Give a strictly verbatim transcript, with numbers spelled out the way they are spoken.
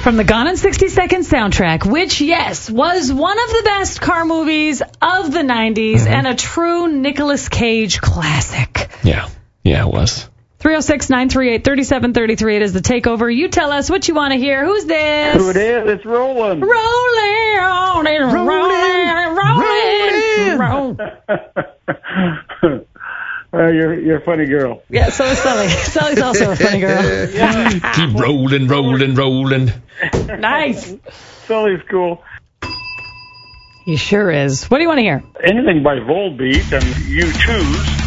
From the Gone in sixty Seconds soundtrack, which, yes, was one of the best car movies of the nineties mm-hmm. and a true Nicolas Cage classic. Yeah. Yeah, it was. three oh six, nine three eight, three seven three three. It is the takeover. You tell us what you want to hear. Who's this? Who it is? It's Roland. Rolling on and rolling, rolling, rolling. Uh, you're you're a funny girl. Yeah, so is Sully. Sully's also a funny girl. Yeah. Keep rolling, rolling, rolling. Nice. Sully's cool. He sure is. What do you want to hear? Anything by Volbeat and U two's.